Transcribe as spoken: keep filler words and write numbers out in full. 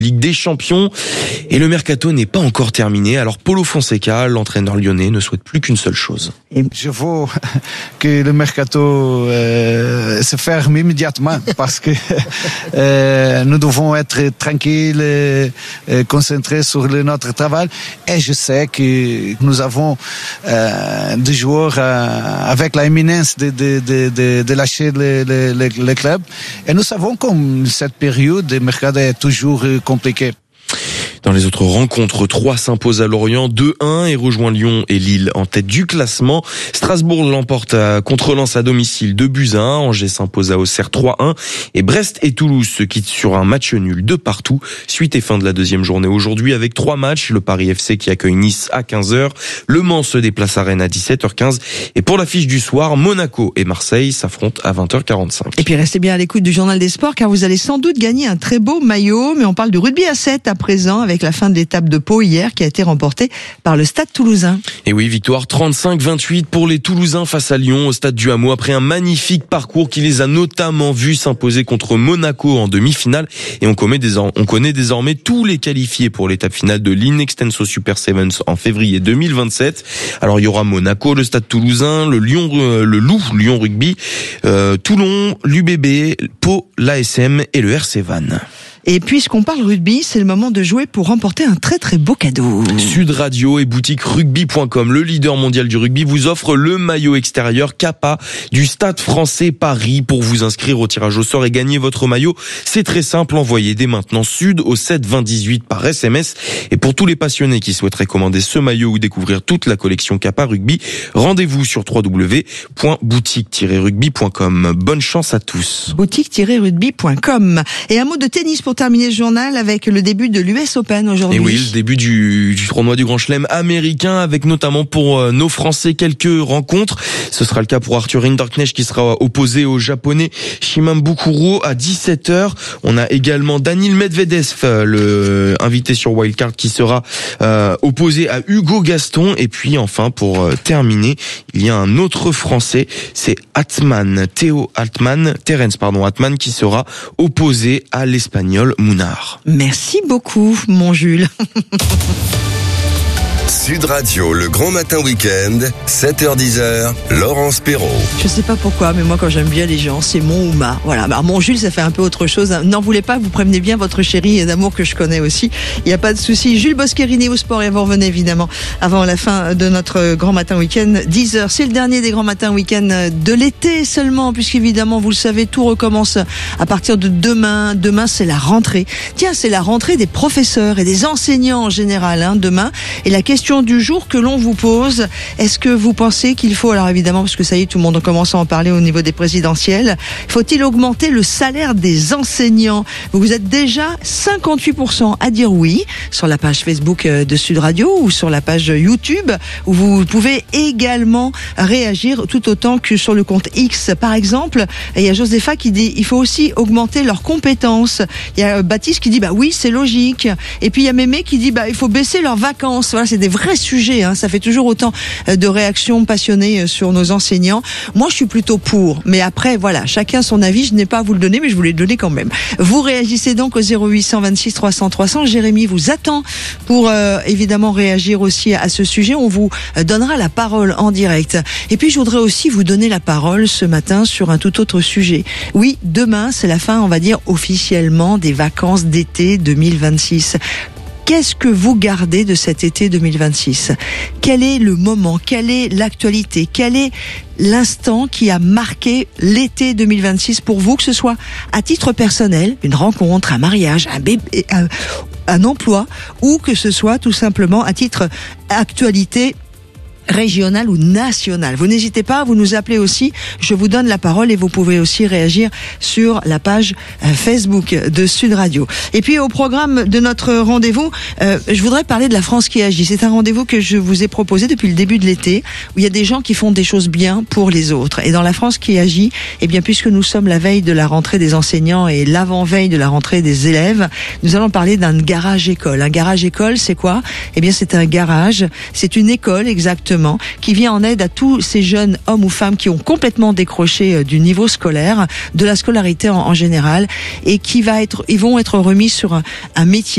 Ligue des Champions et le mercato n'est pas encore terminé. Alors Paulo Fonseca, l'entraîneur lyonnais, ne souhaite plus qu'une seule chose. Je veux que le mercato euh, se ferme immédiatement parce que euh, nous devons être tranquilles et, et concentrés sur le, notre travail. Et je sais que nous avons euh, des joueurs euh, avec la éminence de, de, de, de, de lâcher le, le, le, le club. Et nous savons comme cette période de mercato est toujours compliquée. Dans les autres rencontres, Troyes s'impose à Lorient deux un et rejoint Lyon et Lille en tête du classement. Strasbourg l'emporte à, contre Lens à domicile deux buts à un. Angers s'impose à Auxerre trois un et Brest et Toulouse se quittent sur un match nul de partout. Suite et fin de la deuxième journée aujourd'hui avec trois matchs. Le Paris F C qui accueille Nice à quinze heures. Le Mans se déplace à Rennes à dix-sept heures quinze. Et pour l'affiche du soir, Monaco et Marseille s'affrontent à vingt heures quarante-cinq. Et puis restez bien à l'écoute du Journal des Sports car vous allez sans doute gagner un très beau maillot. Mais on parle de rugby à sept à présent avec la fin de l'étape de Pau hier qui a été remportée par le Stade Toulousain. Et oui, victoire trente-cinq vingt-huit pour les Toulousains face à Lyon au Stade du Hameau après un magnifique parcours qui les a notamment vus s'imposer contre Monaco en demi-finale. Et on connaît, désormais, on connaît désormais tous les qualifiés pour l'étape finale de l'Inextenso Super Sevens en février deux mille vingt-sept. Alors il y aura Monaco, le Stade Toulousain, le Lyon, le Loup, Lyon Rugby, euh, Toulon, l'U B B, Pau, l'A S M et le R C Vannes. Et puisqu'on parle rugby, c'est le moment de jouer pour remporter un très très beau cadeau. Sud Radio et boutique rugby point com, le leader mondial du rugby, vous offre le maillot extérieur Kappa du Stade Français Paris. Pour vous inscrire au tirage au sort et gagner votre maillot, c'est très simple, envoyez dès maintenant Sud au sept vingt dix-huit par S M S. Et pour tous les passionnés qui souhaiteraient commander ce maillot ou découvrir toute la collection Kappa Rugby, rendez-vous sur w w w point boutique tiret rugby point com. Bonne chance à tous. boutique tiret rugby point com. Et un mot de tennis pour Pour terminer ce journal avec le début de l'U S Open aujourd'hui. Et oui, le début du, du tournoi du Grand Chelem américain avec notamment pour euh, nos Français quelques rencontres. Ce sera le cas pour Arthur Rinderknecht qui sera opposé au Japonais Shimam Bukuro à dix-sept heures. On a également Daniil Medvedev, le invité sur Wildcard, qui sera euh, opposé à Hugo Gaston. Et puis enfin, pour euh, terminer, il y a un autre Français, c'est Atman, Théo Altman, Terence pardon, Atman, qui sera opposé à l'Espagnol Mounard. Merci beaucoup, mon Jules. Sud Radio, le grand matin week-end, sept heures dix, Laurence Perrault. Je sais pas pourquoi, mais moi quand j'aime bien les gens, c'est mon ou ma. Voilà. Alors mon Jules, ça fait un peu autre chose. N'en voulez pas, vous prévenez bien votre chérie d'amour que je connais aussi. Il n'y a pas de souci. Jules Boscherini au sport et vous revenez évidemment avant la fin de notre grand matin week-end. dix heures, c'est le dernier des grands matins week-end de l'été seulement, puisqu'évidemment, vous le savez, tout recommence à partir de demain. Demain, c'est la rentrée. Tiens, c'est la rentrée des professeurs et des enseignants en général, hein, demain. Et la question du jour que l'on vous pose, est-ce que vous pensez qu'il faut, alors évidemment parce que ça y est, tout le monde commence à en parler au niveau des présidentielles, faut-il augmenter le salaire des enseignants? Vous êtes déjà cinquante-huit pour cent à dire oui sur la page Facebook de Sud Radio ou sur la page YouTube, où vous pouvez également réagir tout autant que sur le compte X par exemple. Il y a Josepha qui dit il faut aussi augmenter leurs compétences. Il y a Baptiste qui dit bah oui c'est logique, et puis il y a Mémé qui dit bah il faut baisser leurs vacances. Voilà, c'est des vrais sujets, hein. Ça fait toujours autant de réactions passionnées sur nos enseignants. Moi, je suis plutôt pour. Mais après, voilà, chacun son avis. Je n'ai pas à vous le donner, mais je vous l'ai donné quand même. Vous réagissez donc au zéro huit cent vingt-six trois cents trois cents. Jérémy vous attend pour euh, évidemment réagir aussi à ce sujet. On vous donnera la parole en direct. Et puis, je voudrais aussi vous donner la parole ce matin sur un tout autre sujet. Oui, demain, c'est la fin, on va dire, officiellement des vacances d'été deux mille vingt-six. Qu'est-ce que vous gardez de cet été deux mille vingt-six? Quel est le moment? Quelle est l'actualité? Quel est l'instant qui a marqué l'été deux mille vingt-six pour vous, que ce soit à titre personnel, une rencontre, un mariage, un bébé, un, un emploi, ou que ce soit tout simplement à titre actualité régional ou national. Vous n'hésitez pas, vous nous appelez aussi, je vous donne la parole et vous pouvez aussi réagir sur la page Facebook de Sud Radio. Et puis au programme de notre rendez-vous, euh, je voudrais parler de la France qui agit. C'est un rendez-vous que je vous ai proposé depuis le début de l'été, où il y a des gens qui font des choses bien pour les autres. Et dans la France qui agit, eh bien puisque nous sommes la veille de la rentrée des enseignants et l'avant-veille de la rentrée des élèves, nous allons parler d'un garage école. Un garage école, c'est quoi? Eh bien c'est un garage, c'est une école exactement, qui vient en aide à tous ces jeunes hommes ou femmes qui ont complètement décroché du niveau scolaire, de la scolarité en, en général, et qui va être, ils vont être remis sur un, un métier